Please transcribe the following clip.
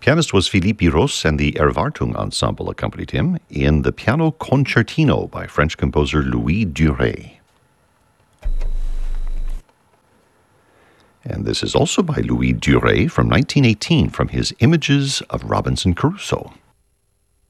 Pianist was Philippe Biros, and the Erwartung Ensemble accompanied him in the Piano Concertino by French composer Louis Duret. And this is also by Louis Duret from 1918 from his Images of Robinson Crusoe.